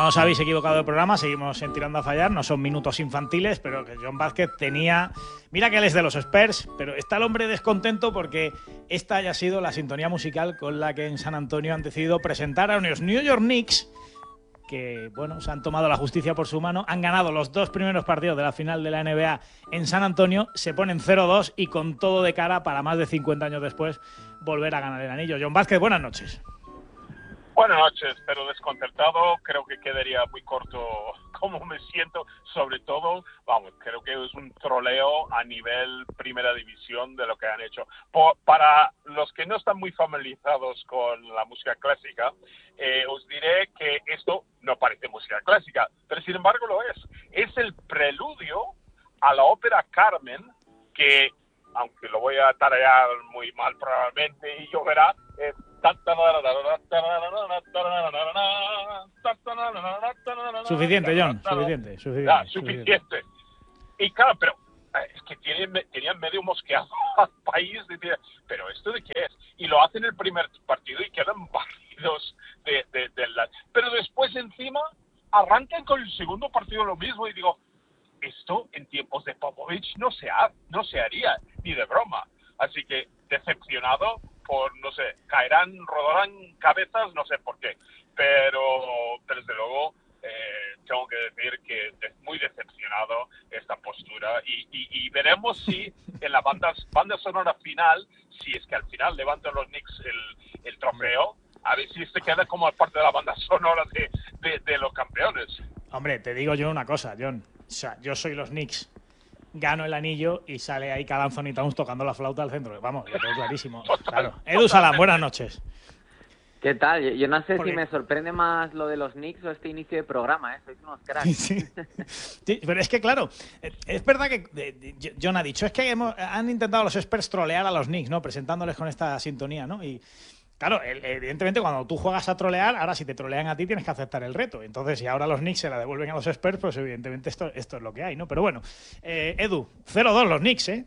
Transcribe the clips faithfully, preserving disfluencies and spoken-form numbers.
no os habéis equivocado de programa, seguimos en Tirando a Fallar, no son minutos infantiles, pero que Jon Vázquez tenía... Mira que él es de los Spurs, pero está el hombre descontento porque esta haya sido la sintonía musical con la que en San Antonio han decidido presentar a unos New York Knicks que, bueno, se han tomado la justicia por su mano, han ganado los dos primeros partidos de la final de la N B A en San Antonio, se ponen cero dos y con todo de cara para más de cincuenta años después volver a ganar el anillo. Jon Vázquez, buenas noches. Buenas noches, pero desconcertado, creo que quedaría muy corto cómo me siento, sobre todo, vamos, creo que es un troleo a nivel primera división de lo que han hecho. Por, para los que no están muy familiarizados con la música clásica, eh, os diré que esto no parece música clásica, pero sin embargo lo es. Es el preludio a la ópera Carmen, que, aunque lo voy a tararear muy mal probablemente, y lloverá, eh, Suficiente, Jon, suficiente, suficiente, ah, suficiente. Y claro, pero es que tienen, tenían medio mosqueado al país, pero ¿esto de qué es? Y lo hacen el primer partido y quedan barridos de, de, de la... Pero después encima arrancan con el segundo partido lo mismo y digo, esto en tiempos de Popovich no se, ha, no se haría ni de broma. Así que decepcionado por, no sé, caerán, rodarán cabezas, no sé por qué. Pero, pero desde luego, eh, tengo que decir que es muy decepcionado esta postura. Y, y, y veremos si en la banda, banda sonora final, si es que al final levantan los Knicks el, el trofeo, a ver si este queda como parte de la banda sonora de, de, de los campeones. Hombre, te digo yo una cosa, Jon. O sea, yo soy los Knicks. Gano el anillo y sale ahí Karl Anthony Towns tocando la flauta al centro. Vamos, lo tengo clarísimo. Claro. Edu Salam, buenas noches. ¿Qué tal? Yo, yo no sé Porque... si me sorprende más lo de los Knicks o este inicio de programa, ¿eh? Sois unos cracks. Sí, sí. Sí, pero es que, claro, es verdad que eh, Jon ha dicho, es que hemos, han intentado los Spurs trolear a los Knicks, ¿no? Presentándoles con esta sintonía, ¿no? Y claro, evidentemente cuando tú juegas a trolear, ahora si te trolean a ti tienes que aceptar el reto. Entonces, si ahora los Knicks se la devuelven a los Spurs, pues evidentemente esto, esto es lo que hay, ¿no? Pero bueno, eh, Edu, cero dos los Knicks, ¿eh?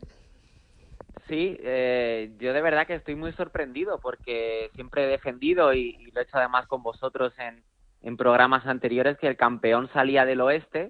Sí, eh, yo de verdad que estoy muy sorprendido porque siempre he defendido y, y lo he hecho además con vosotros en, en programas anteriores que el campeón salía del oeste,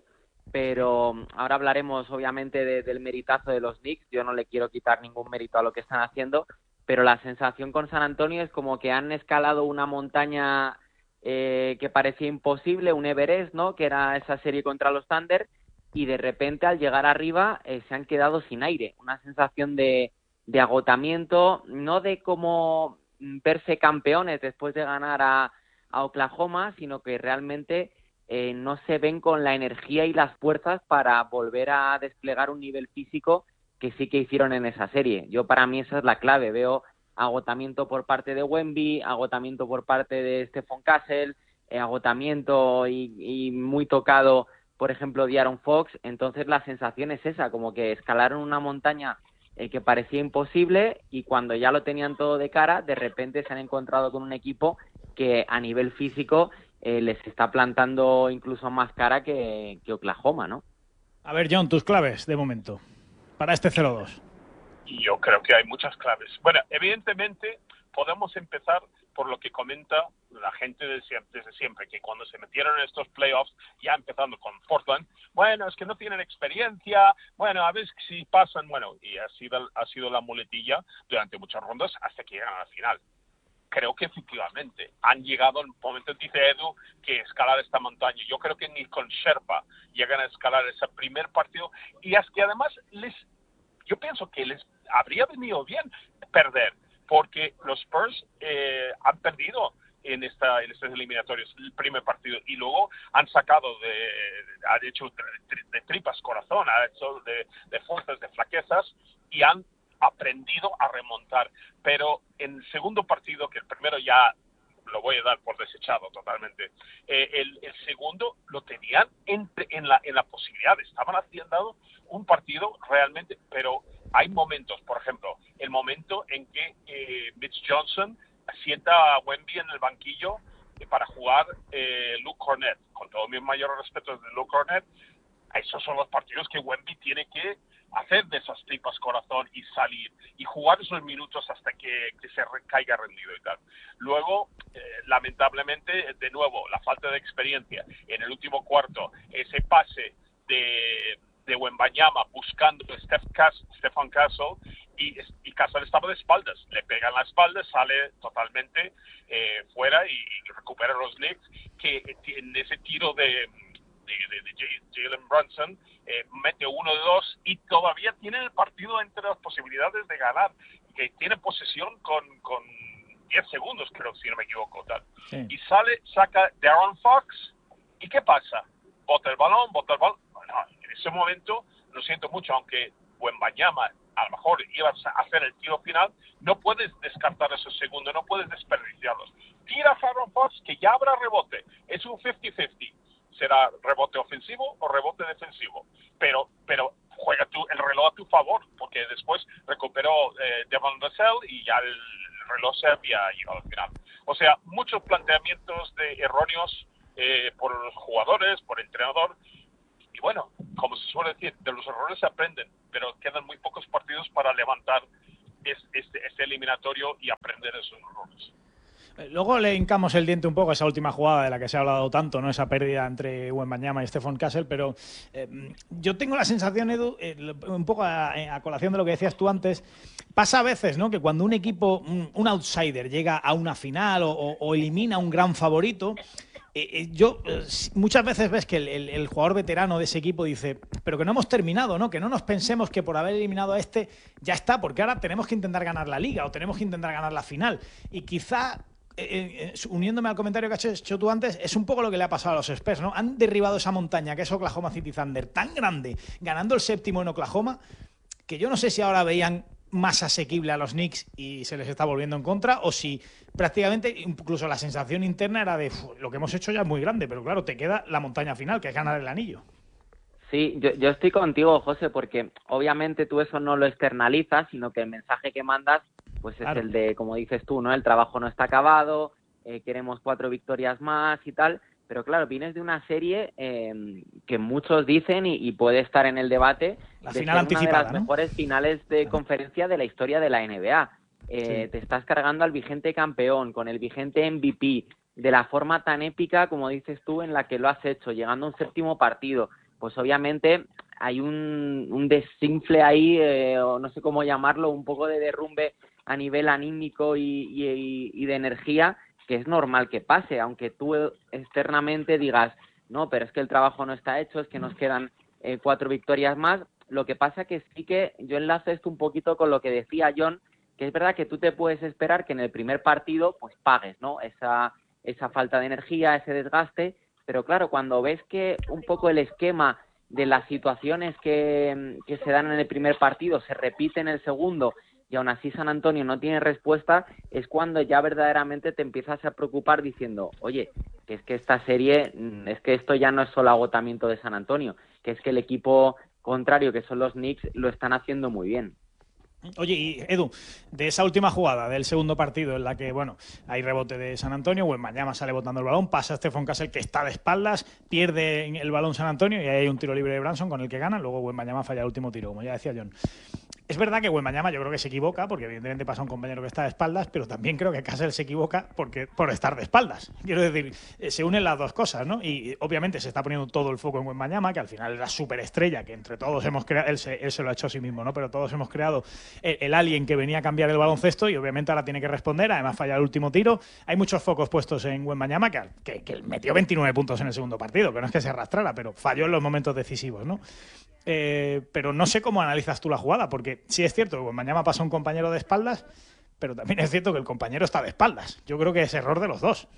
pero ahora hablaremos obviamente de, del meritazo de los Knicks. Yo no le quiero quitar ningún mérito a lo que están haciendo, pero la sensación con San Antonio es como que han escalado una montaña eh, que parecía imposible, un Everest, ¿no? Que era esa serie contra los Thunder, y de repente al llegar arriba eh, se han quedado sin aire, una sensación de, de agotamiento, no de cómo verse campeones después de ganar a, a Oklahoma, sino que realmente eh, no se ven con la energía y las fuerzas para volver a desplegar un nivel físico que sí que hicieron en esa serie. Yo, para mí, esa es la clave. Veo agotamiento por parte de Wemby, agotamiento por parte de Stephon Castle, eh, agotamiento y, y muy tocado, por ejemplo, de Aaron Fox. Entonces, la sensación es esa, como que escalaron una montaña eh, que parecía imposible y cuando ya lo tenían todo de cara, de repente se han encontrado con un equipo que a nivel físico eh, les está plantando incluso más cara que, que Oklahoma, ¿no? A ver, Jon, tus claves de momento para este cero dos. Y yo creo que hay muchas claves. Bueno, evidentemente podemos empezar por lo que comenta la gente de siempre, desde siempre, que cuando se metieron en estos playoffs, ya empezando con Portland, bueno, es que no tienen experiencia, bueno, a ver si pasan, bueno, y ha sido, ha sido la muletilla durante muchas rondas hasta que llegan a la final. Creo que efectivamente han llegado al momento, dice Edu, que escalar esta montaña. Yo creo que ni con Sherpa llegan a escalar ese primer partido. Y es que además les, yo pienso que les habría venido bien perder, porque los Spurs eh, han perdido en esta en estos eliminatorios el primer partido y luego han sacado de, han hecho de, de tripas corazón, han hecho de, de fuerzas, de flaquezas y han aprendido a remontar, pero en el segundo partido, que el primero ya lo voy a dar por desechado totalmente, eh, el, el segundo lo tenían en, en, la, en la posibilidad, estaban haciendo un partido realmente, pero hay momentos, por ejemplo, el momento en que eh, Mitch Johnson sienta a Wemby en el banquillo eh, para jugar eh, Luke Cornett, con todos mis mayores respetos de Luke Cornett, esos son los partidos que Wemby tiene que hacer de esas tripas corazón y salir y jugar esos minutos hasta que, que se caiga rendido y tal. Luego, eh, lamentablemente, de nuevo, la falta de experiencia en el último cuarto, ese pase de, de Wembanyama buscando a Steph Cas, Stephen Castle y, y Castle estaba de espaldas, le pega en la espalda, sale totalmente eh, fuera y, y recupera los Knicks, que en ese tiro de de, de, de Jalen Brunson, eh, mete uno de dos y todavía tiene el partido entre las posibilidades de ganar, que tiene posesión con, con diez segundos, creo, si no me equivoco, tal. Sí. Y sale, saca De'Aaron Fox, ¿y qué pasa? Bota el balón, bota el balón. Bueno, en ese momento, lo siento mucho, aunque Wembanyama a lo mejor iba a hacer el tiro final, no puedes descartar esos segundos, no puedes desperdiciarlos. Tira a De'Aaron Fox, que ya habrá rebote, es un cincuenta cincuenta. Será rebote ofensivo o rebote defensivo, pero pero juega tú el reloj a tu favor, porque después recuperó eh, Devon Vassell y ya el reloj se había ido al final. O sea, muchos planteamientos de erróneos eh, por los jugadores, por el entrenador, y bueno, como se suele decir, de los errores se aprenden, pero quedan muy pocos partidos para levantar este, este eliminatorio y aprender esos errores. Luego le hincamos el diente un poco a esa última jugada de la que se ha hablado tanto, ¿no? Esa pérdida entre Wembanyama y Stephon Castle, pero eh, yo tengo la sensación, Edu, eh, un poco a, a colación de lo que decías tú antes, pasa a veces, ¿no? Que cuando un equipo, un, un outsider llega a una final o, o, o elimina a un gran favorito, eh, eh, yo eh, muchas veces ves que el, el, el jugador veterano de ese equipo dice, pero que no hemos terminado, ¿no? Que no nos pensemos que por haber eliminado a este ya está, porque ahora tenemos que intentar ganar la liga o tenemos que intentar ganar la final. Y quizá Eh, eh, uniéndome al comentario que has hecho tú antes, es un poco lo que le ha pasado a los Spurs, ¿no? Han derribado esa montaña que es Oklahoma City Thunder tan grande, ganando el séptimo en Oklahoma, que yo no sé si ahora veían más asequible a los Knicks y se les está volviendo en contra, o si prácticamente incluso la sensación interna era de lo que hemos hecho ya es muy grande, pero claro, te queda la montaña final, que es ganar el anillo. Sí, yo, yo estoy contigo, José, porque obviamente tú eso no lo externalizas, sino que el mensaje que mandas pues es claro. El de, como dices tú, ¿no? El trabajo no está acabado, eh, queremos cuatro victorias más y tal, pero claro, vienes de una serie eh, que muchos dicen y, y puede estar en el debate la de final ser anticipada, una de las ¿no? mejores finales de conferencia de la historia de la N B A. Eh, sí. Te estás cargando al vigente campeón, con el vigente M V P, de la forma tan épica, como dices tú, en la que lo has hecho, llegando a un séptimo partido. Pues obviamente hay un, un desinfle ahí, eh, o no sé cómo llamarlo, un poco de derrumbe a nivel anímico y, y, y de energía, que es normal que pase, aunque tú externamente digas, no, pero es que el trabajo no está hecho, es que nos quedan eh, cuatro victorias más. Lo que pasa que sí que yo enlazo esto un poquito con lo que decía John, que es verdad que tú te puedes esperar que en el primer partido pues pagues, ¿no? Esa, esa falta de energía, ese desgaste, pero claro, cuando ves que un poco el esquema de las situaciones que, que se dan en el primer partido se repite en el segundo y aún así San Antonio no tiene respuesta, es cuando ya verdaderamente te empiezas a preocupar diciendo, oye, que es que esta serie, es que esto ya no es solo agotamiento de San Antonio, que es que el equipo contrario, que son los Knicks, lo están haciendo muy bien. Oye, y Edu, de esa última jugada del segundo partido en la que, bueno, hay rebote de San Antonio, Wembanyama sale botando el balón, pasa a Stephon Castle que está de espaldas, pierde el balón San Antonio y ahí hay un tiro libre de Brunson con el que gana, luego Wembanyama falla el último tiro, como ya decía John. Es verdad que Wembanyama yo creo que se equivoca porque evidentemente pasa a un compañero que está de espaldas, pero también creo que Castle se equivoca porque, por estar de espaldas. Quiero decir, se unen las dos cosas, ¿no? Y obviamente se está poniendo todo el foco en Wembanyama, que al final es la superestrella que entre todos hemos creado, él se, él se lo ha hecho a sí mismo, ¿no? Pero todos hemos creado el, el alien que venía a cambiar el baloncesto y obviamente ahora tiene que responder, además falla el último tiro. Hay muchos focos puestos en Wembanyama que, que, que metió veintinueve puntos en el segundo partido, que no es que se arrastrara, pero falló en los momentos decisivos, ¿no? Eh, pero no sé cómo analizas tú la jugada, porque sí es cierto que mañana pasa un compañero de espaldas, pero también es cierto que el compañero está de espaldas. Yo creo que es error de los dos.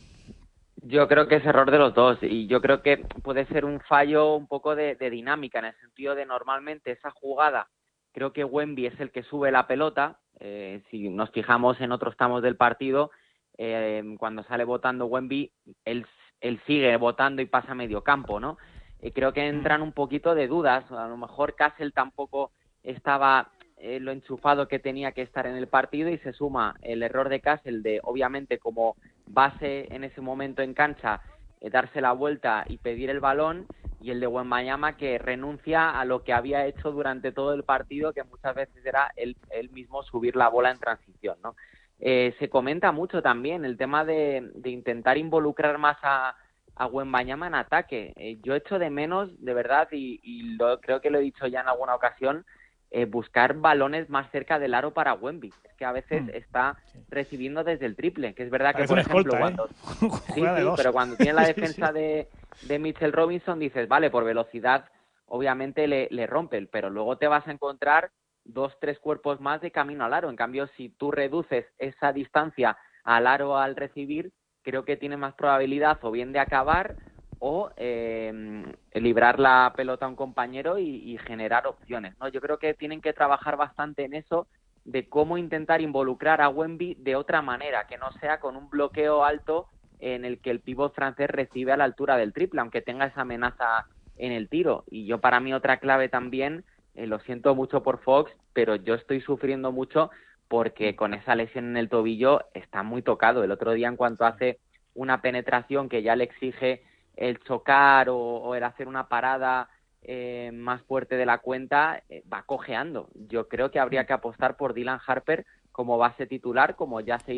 Yo creo que es error de los dos y yo creo que puede ser un fallo un poco de, de dinámica, en el sentido de normalmente esa jugada, creo que Wemby es el que sube la pelota. Eh, si nos fijamos en otros tramos del partido, eh, cuando sale botando Wemby, él, él sigue botando y pasa a medio campo, ¿no? Eh, creo que entran un poquito de dudas. A lo mejor Castle tampoco estaba eh, lo enchufado que tenía que estar en el partido y se suma el error de Castle de, obviamente, como base en ese momento en cancha, eh, darse la vuelta y pedir el balón, y el de Wembanyama, que renuncia a lo que había hecho durante todo el partido, que muchas veces era él, él mismo subir la bola en transición, ¿no? Eh, se comenta mucho también el tema de, de intentar involucrar más a, a Wembanyama en ataque. Eh, yo echo de menos, de verdad, y, y lo, creo que lo he dicho ya en alguna ocasión, eh, buscar balones más cerca del aro para Wemby. Es que a veces mm. está recibiendo desde el triple, que es verdad Parece que, por ejemplo, escolta, cuando... ¿eh? sí, sí, pero cuando tiene la defensa sí, sí. de, de Mitchell Robinson, dices, vale, por velocidad, obviamente le, le rompe, pero luego te vas a encontrar dos, tres cuerpos más de camino al aro. En cambio, si tú reduces esa distancia al aro al recibir, creo que tiene más probabilidad o bien de acabar o eh, librar la pelota a un compañero y, y generar opciones, ¿no? Yo creo que tienen que trabajar bastante en eso, de cómo intentar involucrar a Wemby de otra manera, que no sea con un bloqueo alto en el que el pívot francés recibe a la altura del triple, aunque tenga esa amenaza en el tiro. Y yo, para mí, otra clave también, eh, lo siento mucho por Fox, pero yo estoy sufriendo mucho porque con esa lesión en el tobillo está muy tocado. El otro día, en cuanto hace una penetración que ya le exige el chocar o, o el hacer una parada eh, más fuerte de la cuenta, eh, va cojeando. Yo creo que habría que apostar por Dylan Harper como base titular, como ya se